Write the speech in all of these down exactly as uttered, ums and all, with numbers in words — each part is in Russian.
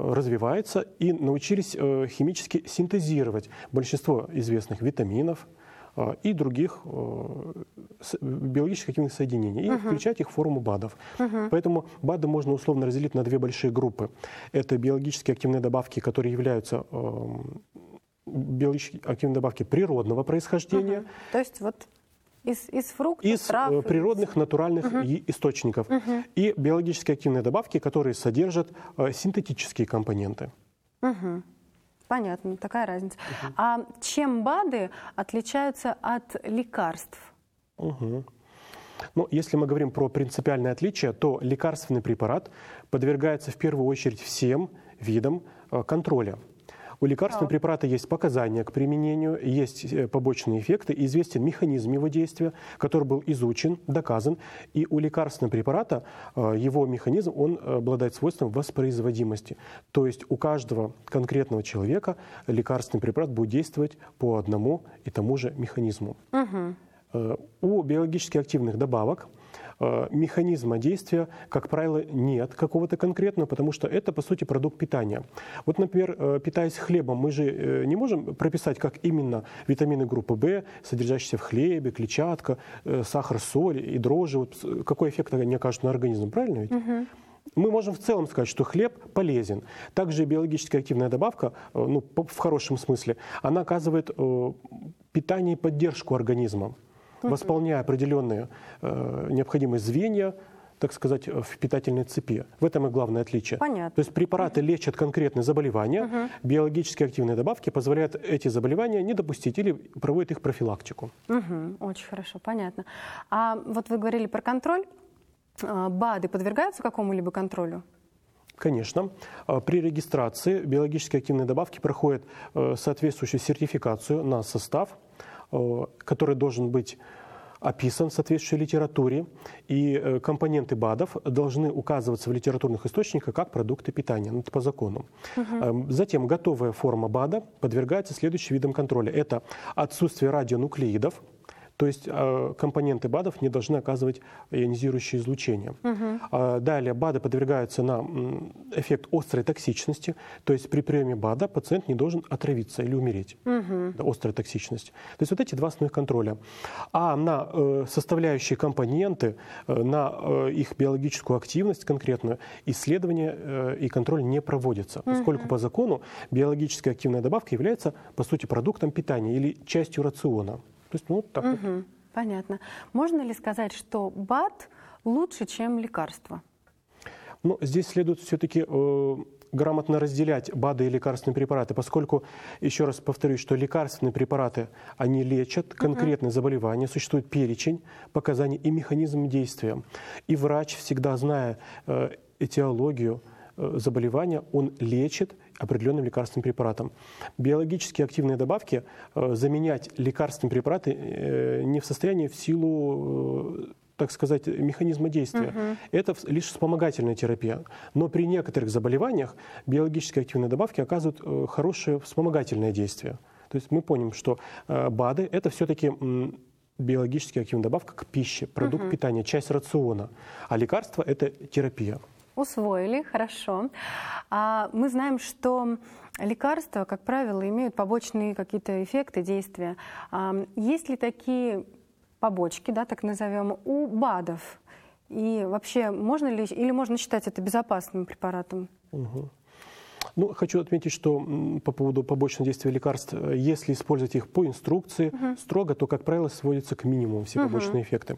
развивается и научились химически синтезировать большинство известных витаминов и других биологически активных соединений, и uh-huh. включать их в форму БАДов. Uh-huh. Поэтому БАДы можно условно разделить на две большие группы. Это биологически активные добавки, которые являются биологически активные добавки природного происхождения. Uh-huh. То есть вот из, из фруктов, из трав, природных из... натуральных uh-huh. источников. Uh-huh. И биологически активные добавки, которые содержат синтетические компоненты. Uh-huh. Понятно, такая разница. Угу. А чем БАДы отличаются от лекарств? Угу. Ну, если мы говорим про принципиальное отличие, то лекарственный препарат подвергается в первую очередь всем видам контроля. У лекарственного oh. препарата есть показания к применению, есть побочные эффекты, известен механизм его действия, который был изучен, доказан. И у лекарственного препарата его механизм, он обладает свойством воспроизводимости. То есть у каждого конкретного человека лекарственный препарат будет действовать по одному и тому же механизму. Uh-huh. У биологически активных добавок механизма действия, как правило, нет какого-то конкретного, потому что это, по сути, продукт питания. Вот, например, питаясь хлебом, мы же не можем прописать, как именно витамины группы В, содержащиеся в хлебе, клетчатка, сахар, соль и дрожжи, вот какой эффект они окажут на организм, правильно ведь? Угу. Мы можем в целом сказать, что хлеб полезен. Также биологически активная добавка, ну, в хорошем смысле, она оказывает питание и поддержку организма, восполняя определенные э, необходимые звенья, так сказать, в питательной цепи. В этом и главное отличие. Понятно. То есть препараты uh-huh. лечат конкретные заболевания, uh-huh. биологически активные добавки позволяют эти заболевания не допустить или проводят их профилактику. Uh-huh. Очень хорошо, понятно. А вот вы говорили про контроль. БАДы подвергаются какому-либо контролю? Конечно. При регистрации биологически активные добавки проходят соответствующую сертификацию на состав, который должен быть описан в соответствующей литературе, и компоненты БАДов должны указываться в литературных источниках как продукты питания, ну, это по закону. Угу. Затем готовая форма БАДа подвергается следующим видам контроля. Это отсутствие радионуклеидов, то есть э, компоненты БАДов не должны оказывать ионизирующее излучение. Uh-huh. Далее БАДы подвергаются на эффект острой токсичности, то есть при приеме БАДа пациент не должен отравиться или умереть. Uh-huh. Да, острая токсичность. То есть вот эти два основных контроля. А на э, составляющие компоненты, э, на э, их биологическую активность конкретную, исследования э, и контроль не проводятся, поскольку uh-huh. по закону биологически активная добавка является, по сути, продуктом питания или частью рациона. То есть, ну, так угу, вот. Понятно. Можно ли сказать, что БАД лучше, чем лекарство? Ну, здесь следует все-таки э, грамотно разделять БАДы и лекарственные препараты, поскольку, еще раз повторюсь, что лекарственные препараты, они лечат конкретные uh-huh. заболевания, существует перечень показаний и механизм действия. И врач, всегда зная э, этиологию э, заболевания, он лечит определенным лекарственным препаратом. Биологически активные добавки э, заменять лекарственные препараты э, не в состоянии в силу, э, так сказать, механизма действия. Uh-huh. Это лишь вспомогательная терапия. Но при некоторых заболеваниях биологически активные добавки оказывают э, хорошее вспомогательное действие. То есть мы помним, что э, БАДы – это все-таки э, биологически активная добавка к пище, продукт uh-huh. питания, часть рациона. А лекарство – это терапия. Усвоили, хорошо. А мы знаем, что лекарства, как правило, имеют побочные какие-то эффекты, действия. А есть ли такие побочки, да, так назовем, у БАДов? И вообще, можно ли, или можно считать это безопасным препаратом? Угу. Ну, хочу отметить, что по поводу побочных действий лекарств, если использовать их по инструкции uh-huh. строго, то, как правило, сводится к минимуму все uh-huh. побочные эффекты.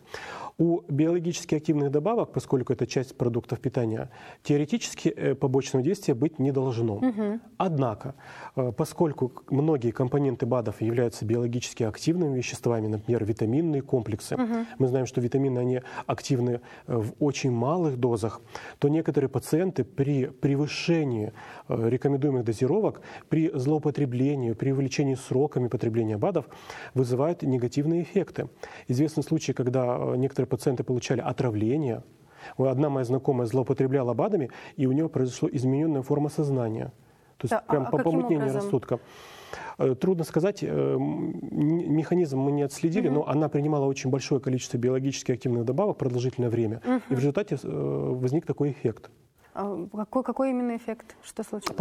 У биологически активных добавок, поскольку это часть продуктов питания, теоретически побочного действия быть не должно. Uh-huh. Однако, поскольку многие компоненты БАДов являются биологически активными веществами, например, витаминные комплексы, uh-huh. мы знаем, что витамины, они активны в очень малых дозах, то некоторые пациенты при превышении рекомендуемых дозировок при злоупотреблении, при увеличении сроками потребления БАДов вызывают негативные эффекты. Известны случаи, когда некоторые пациенты получали отравление. Одна моя знакомая злоупотребляла БАДами, и у нее произошла измененная форма сознания. То есть да, прям а помутнение рассудка. Трудно сказать, механизм мы не отследили, угу. но она принимала очень большое количество биологически активных добавок продолжительное время, угу. и в результате возник такой эффект. А какой, какой именно эффект? Что случилось?